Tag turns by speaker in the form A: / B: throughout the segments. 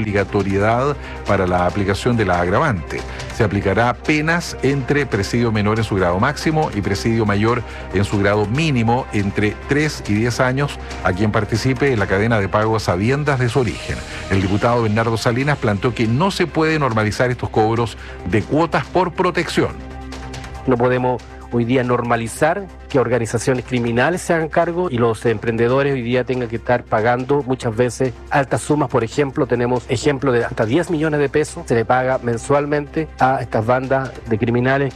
A: obligatoriedad para la aplicación de la agravante. Se aplicará penas entre presidio menor en su grado máximo y presidio mayor en su grado mínimo entre 3 y 10 años a quien participe en la cadena de pago a sabiendas de su origen. El diputado Bernardo Salinas planteó que no se puede normalizar estos cobros de cuotas por protección.
B: No podemos hoy día normalizar que organizaciones criminales se hagan cargo y los emprendedores hoy día tengan que estar pagando muchas veces altas sumas. Por ejemplo, tenemos ejemplos de hasta 10 millones de pesos se le paga mensualmente a estas bandas de criminales.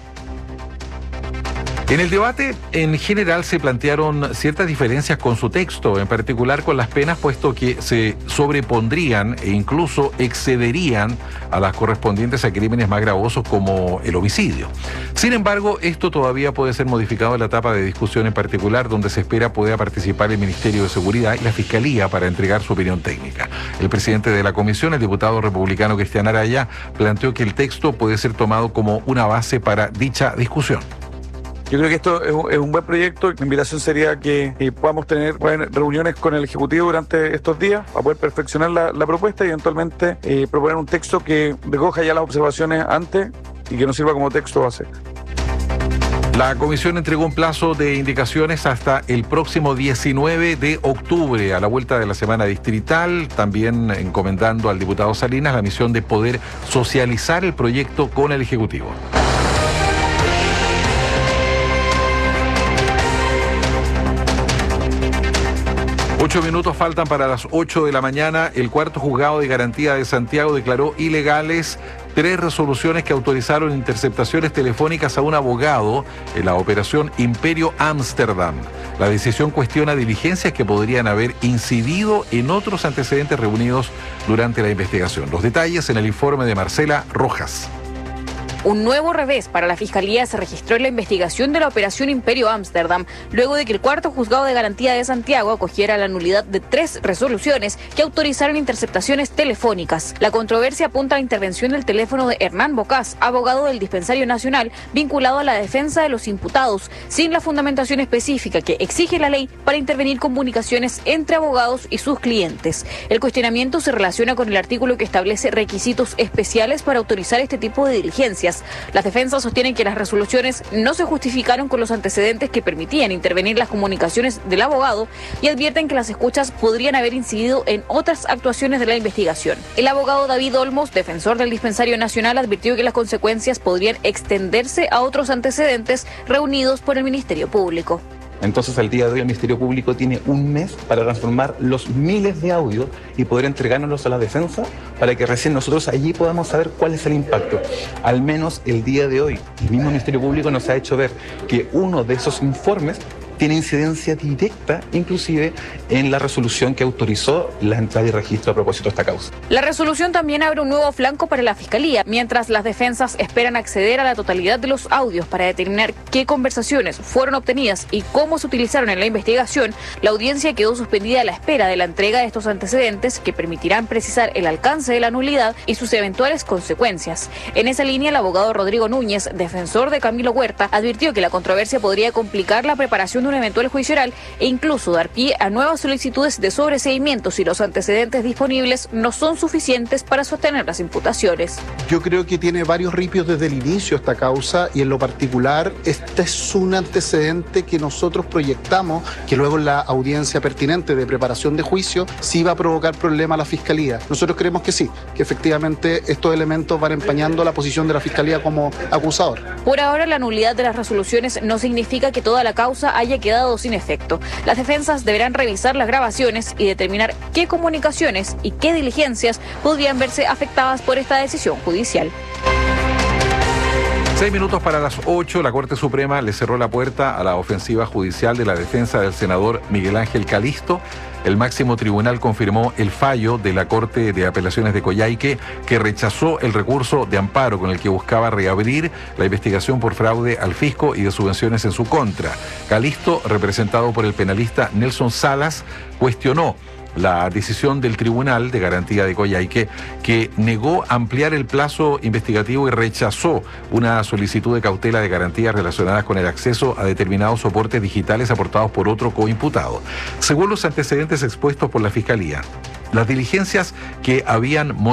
A: En el debate, en general, se plantearon ciertas diferencias con su texto, en particular con las penas, puesto que se sobrepondrían e incluso excederían a las correspondientes a crímenes más gravosos como el homicidio. Sin embargo, esto todavía puede ser modificado en la etapa de discusión en particular, donde se espera pueda participar el Ministerio de Seguridad y la Fiscalía para entregar su opinión técnica. El presidente de la comisión, el diputado republicano Cristian Araya, planteó que el texto puede ser tomado como una base para dicha discusión.
C: Yo creo que esto es un buen proyecto. La invitación sería que podamos tener reuniones con el Ejecutivo durante estos días para poder perfeccionar la propuesta y eventualmente proponer un texto que recoja ya las observaciones antes y que nos sirva como texto base.
A: La comisión entregó un plazo de indicaciones hasta el próximo 19 de octubre, a la vuelta de la semana distrital, también encomendando al diputado Salinas la misión de poder socializar el proyecto con el Ejecutivo. Ocho minutos faltan para las 8 de la mañana. El cuarto juzgado de garantía de Santiago declaró ilegales 3 resoluciones que autorizaron interceptaciones telefónicas a un abogado en la operación Imperio Ámsterdam. La decisión cuestiona diligencias que podrían haber incidido en otros antecedentes reunidos durante la investigación. Los detalles en el informe de Marcela Rojas.
D: Un nuevo revés para la Fiscalía se registró en la investigación de la operación Imperio Ámsterdam, luego de que el cuarto juzgado de garantía de Santiago acogiera la nulidad de 3 resoluciones que autorizaron interceptaciones telefónicas. La controversia apunta a la intervención del teléfono de Hernán Bocás, abogado del Dispensario Nacional, vinculado a la defensa de los imputados, sin la fundamentación específica que exige la ley para intervenir comunicaciones entre abogados y sus clientes. El cuestionamiento se relaciona con el artículo que establece requisitos especiales para autorizar este tipo de diligencias. Las defensas sostienen que las resoluciones no se justificaron con los antecedentes que permitían intervenir las comunicaciones del abogado y advierten que las escuchas podrían haber incidido en otras actuaciones de la investigación. El abogado David Olmos, defensor del Dispensario Nacional, advirtió que las consecuencias podrían extenderse a otros antecedentes reunidos por el Ministerio Público.
E: Entonces, al día de hoy, el Ministerio Público tiene un mes para transformar los miles de audios y poder entregárnoslos a la defensa para que recién nosotros allí podamos saber cuál es el impacto. Al menos el día de hoy, el mismo Ministerio Público nos ha hecho ver que uno de esos informes tiene incidencia directa, inclusive, en la resolución que autorizó la entrada y registro a propósito de esta causa.
D: La resolución también abre un nuevo flanco para la Fiscalía, mientras las defensas esperan acceder a la totalidad de los audios para determinar qué conversaciones fueron obtenidas y cómo se utilizaron en la investigación. La audiencia quedó suspendida a la espera de la entrega de estos antecedentes que permitirán precisar el alcance de la nulidad y sus eventuales consecuencias. En esa línea, el abogado Rodrigo Núñez, defensor de Camilo Huerta, advirtió que la controversia podría complicar la preparación de un eventual juicio oral e incluso dar pie a nuevas solicitudes de sobreseimiento si los antecedentes disponibles no son suficientes para sostener las imputaciones.
F: Yo creo que tiene varios ripios desde el inicio esta causa y en lo particular este es un antecedente que nosotros proyectamos que luego en la audiencia pertinente de preparación de juicio sí va a provocar problema a la Fiscalía. Nosotros creemos que sí, que efectivamente estos elementos van empañando la posición de la Fiscalía como acusador.
D: Por ahora, la nulidad de las resoluciones no significa que toda la causa haya quedado sin efecto. Las defensas deberán revisar las grabaciones y determinar qué comunicaciones y qué diligencias podrían verse afectadas por esta decisión judicial.
A: 6 minutos para las 8, la Corte Suprema le cerró la puerta a la ofensiva judicial de la defensa del senador Miguel Ángel Calisto. El máximo tribunal confirmó el fallo de la Corte de Apelaciones de Coyhaique, que rechazó el recurso de amparo con el que buscaba reabrir la investigación por fraude al fisco y de subvenciones en su contra. Calisto, representado por el penalista Nelson Salas, cuestionó la decisión del Tribunal de Garantía de Coyhaique, que negó ampliar el plazo investigativo y rechazó una solicitud de cautela de garantía relacionadas con el acceso a determinados soportes digitales aportados por otro coimputado. Según los antecedentes expuestos por la Fiscalía, las diligencias que habían